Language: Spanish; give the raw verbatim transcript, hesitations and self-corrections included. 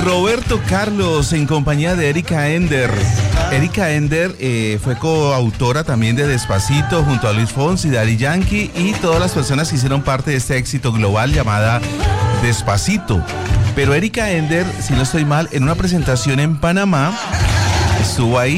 Roberto Carlos en compañía de Erika Ender. Erika Ender eh, fue coautora también de Despacito junto a Luis Fonsi, Daddy Yankee y todas las personas que hicieron parte de este éxito global llamada Despacito. Pero Erika Ender, si no estoy mal, en una presentación en Panamá, estuvo ahí